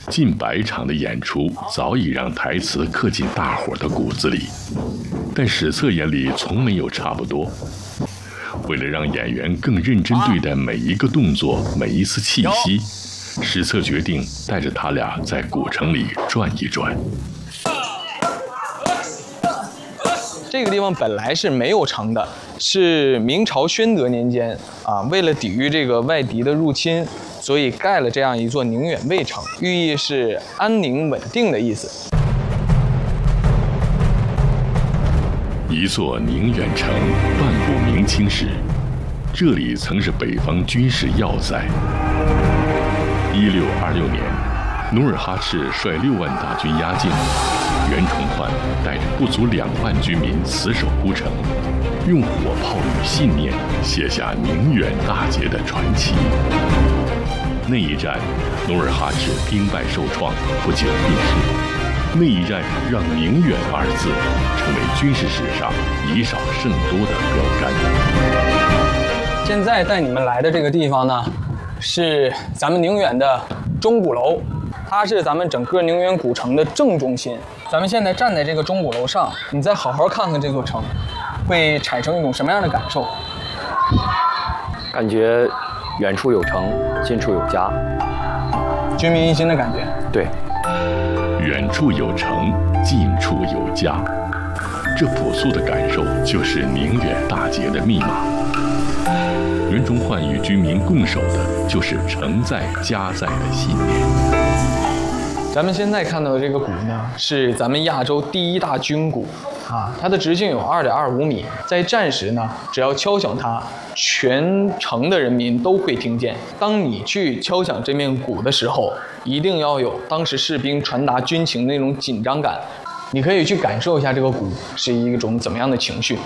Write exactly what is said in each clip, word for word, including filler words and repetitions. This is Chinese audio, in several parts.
近百场的演出早已让台词刻进大伙的骨子里，但史册眼里从没有差不多。为了让演员更认真对待每一个动作、每一次气息，史册决定带着他俩在古城里转一转。 这个地方本来是没有城的，是明朝宣德年间啊，为了抵御这个外敌的入侵，所以盖了这样一座宁远卫城，寓意是安宁稳定的意思。 一座宁远城，半部明清史，这里曾是北方军事要塞。一六二六年，努尔哈赤率六万大军压境，袁崇焕带着不足两万军民死守孤城，用火炮与信念写下宁远大捷的传奇。那一战，努尔哈赤兵败受创，不久病逝。那一战让“宁远”二字成为军事史上以少胜多的标杆。 现在带你们来的这个地方呢，是咱们宁远的钟鼓楼，它是咱们整个宁远古城的正中心。咱们现在站在这个钟鼓楼上，你再好好看看这座城，会产生一种什么样的感受？ 感觉远处有城，近处有家， 军民一心的感觉。 对。 远处有城，近处有家，这朴素的感受就是宁远大捷的密码。袁崇焕与军民共守的就是城在家在的信念。 咱们现在看到的这个鼓呢，是咱们亚洲第一大军鼓啊，它的直径有二点二五米，在战时呢，只要敲响它，全城的人民都会听见。当你去敲响这面鼓的时候，一定要有当时士兵传达军情的那种紧张感。你可以去感受一下这个鼓是一种怎么样的情绪。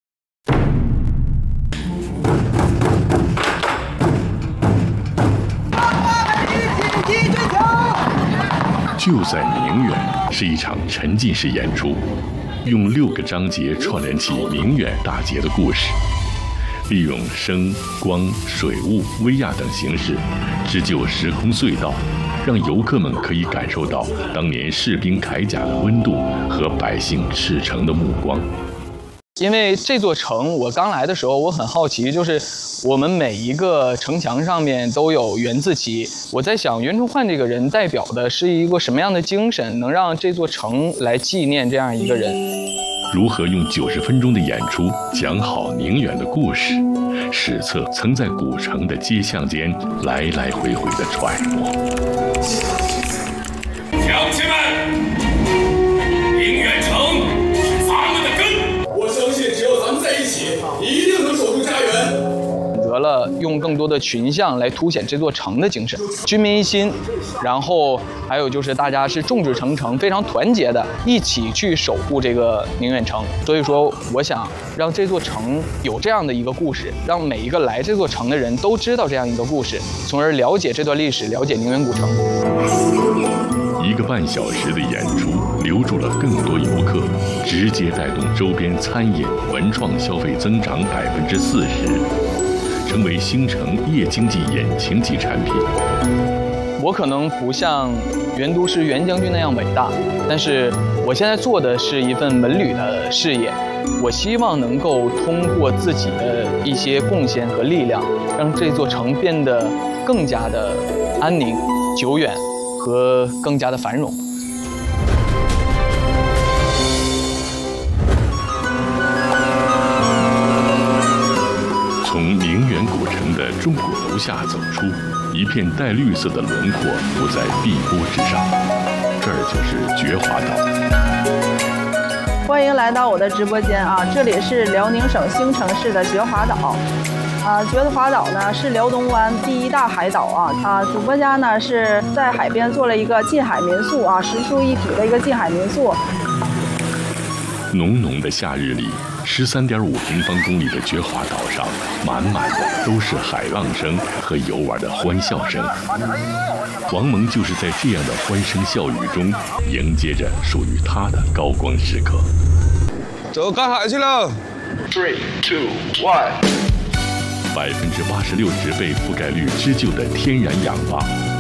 就在宁远是一场沉浸式演出，用六个章节串联起宁远大捷的故事，利用声、光、水雾、威亚等形式织就时空隧道，让游客们可以感受到当年士兵铠甲的温度和百姓赤诚的目光。 因为这座城，我刚来的时候，我很好奇，就是我们每一个城墙上面都有元字旗。我在想，袁崇焕这个人代表的是一个什么样的精神，能让这座城来纪念这样一个人？ 如何用九十分钟的演出讲好宁远的故事？史册曾在古城的街巷间来来回回的揣摩。 乡亲们，宁远城是咱们的根，我相信只有咱们在一起，一定能守住家园。 选择了用更多的群像来凸显这座城的精神，军民一心，然后还有就是大家是众志成城，非常团结的，一起去守护这个宁远城。所以说，我想让这座城有这样的一个故事，让每一个来这座城的人都知道这样一个故事，从而了解这段历史，了解宁远古城。 一个半小时的演出留住了更多游客，直接带动周边餐饮、文创消费增长百分之四十，成为新城夜经济引擎级产品。 我可能不像袁都师袁将军那样伟大，但是我现在做的是一份文旅的事业。我希望能够通过自己的一些贡献和力量，让这座城变得更加的安宁、久远和更加的繁荣。 从宁远古城的钟鼓楼下走出，一片带绿色的轮廓浮在碧波之上，这儿就是觉华岛。 欢迎来到我的直播间啊！这里是辽宁省兴城市的觉华岛。啊，觉华岛呢是辽东湾第一大海岛啊！啊，主播家呢是在海边做了一个近海民宿啊，实属一体的一个近海民宿。 浓浓的夏日里，十三点五平方公里的觉华岛上，满满的都是海浪声和游玩的欢笑声。王蒙就是在这样的欢声笑语中，迎接着属于他的高光时刻。 走，看海去了。 Three, two, one。 百分之八十六植被覆盖率织就的天然氧吧，